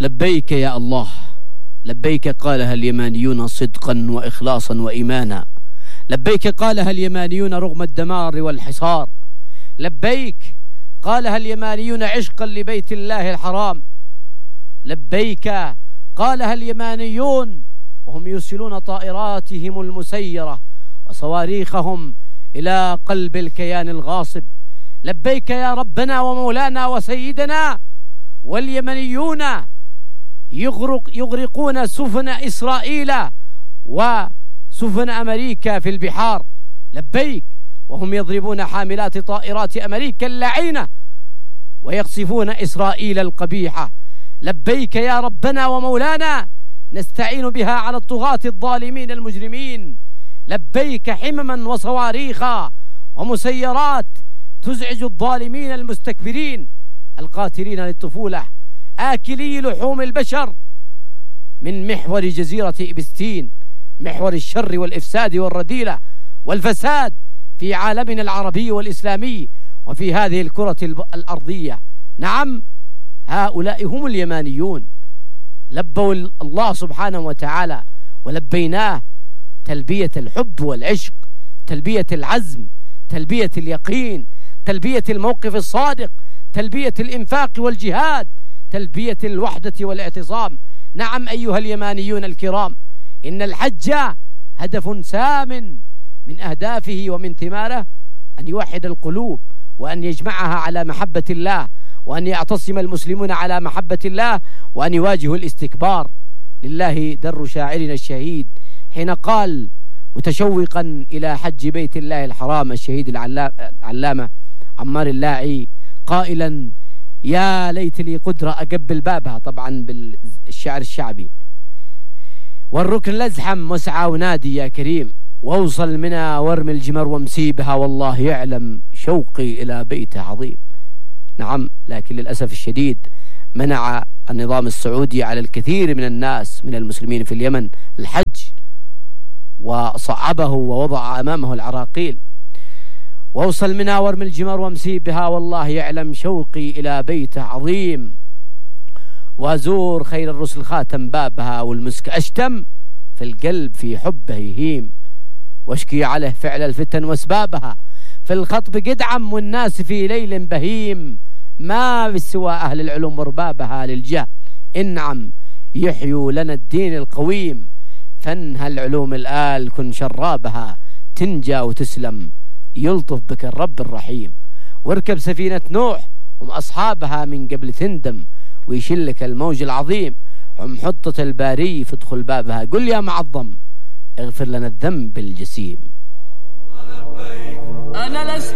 لبيك يا الله، لبيك قالها اليمانيون صدقا وإخلاصا وإيمانا، لبيك قالها اليمانيون رغم الدمار والحصار، لبيك قالها اليمانيون عشقا لبيت الله الحرام، لبيك قالها اليمانيون وهم يرسلون طائراتهم المسيرة وصواريخهم إلى قلب الكيان الغاصب. لبيك يا ربنا ومولانا وسيدنا. واليمنيون يغرقون سفن إسرائيل وسفن أمريكا في البحار، لبيك وهم يضربون حاملات طائرات أمريكا اللعينة ويقصفون إسرائيل القبيحة. لبيك يا ربنا ومولانا، نستعين بها على الطغاة الظالمين المجرمين. لبيك حمما وصواريخ ومسيرات تزعج الظالمين المستكبرين القاتلين للطفولة، آكلي لحوم البشر من محور جزيرة إبستين، محور الشر والإفساد والرذيلة والفساد في عالمنا العربي والإسلامي وفي هذه الكرة الأرضية. نعم، هؤلاء هم اليمانيون، لبوا الله سبحانه وتعالى ولبيناه تلبية الحب والعشق، تلبية العزم، تلبية اليقين، تلبية الموقف الصادق، تلبية الإنفاق والجهاد، تلبية الوحدة والاعتصام. نعم أيها اليمانيون الكرام، إن الحج هدف سام من أهدافه ومن ثماره أن يوحد القلوب وأن يجمعها على محبة الله، وأن يعتصم المسلمون على محبة الله، وأن يواجهوا الاستكبار. لله در شاعرنا الشهيد حين قال متشوقا إلى حج بيت الله الحرام الشهيد العلامة عمار اللاعي قائلا: يا ليت لي قدرة أقبل بابها، طبعا بالشعر الشعبي، والركن لازحم واسعى ونادي يا كريم، واوصل منها وارمي الجمر ومسيبها، والله يعلم شوقي إلى بيته عظيم. نعم، لكن للأسف الشديد منع النظام السعودي على الكثير من الناس من المسلمين في اليمن الحج، وصعبه ووضع أمامه العراقيل. واوصل منها وارمي الجمر وامسي بها، والله يعلم شوقي إلى بيته عظيم، وازور خير الرسل خاتم بابها، والمسك أشتم في القلب في حبه يهيم، واشكي عليه فعل الفتن واسبابها، في الخطب قدعم والناس في ليل بهيم، ما بسوى أهل العلوم واربابها للجهل انعم، يحيوا لنا الدين القويم، فانها العلوم الآل كن شرابها، تنجى وتسلم يلطف بك الرب الرحيم. واركب سفينة نوح هم أصحابها من قبل تندم، ويشلك الموج العظيم، هم حطة الباري فادخل بابها، قل يا معظم اغفر لنا الذنب الجسيم. أنا لست